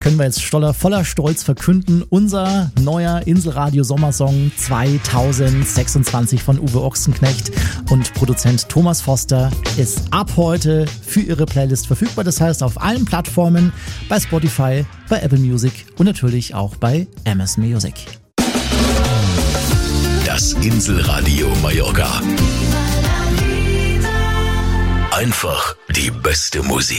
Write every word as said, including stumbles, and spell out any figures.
können wir jetzt stoller, voller Stolz verkünden. Unser neuer Inselradio-Sommersong zweitausendsechsundzwanzig von Uwe Ochsenknecht und Produzent Thomas Foster ist ab heute für Ihre Playlist verfügbar. Das heißt auf allen Plattformen, bei Spotify, bei Apple Music und natürlich auch bei Amazon Music. Das Inselradio Mallorca. Einfach die beste Musik.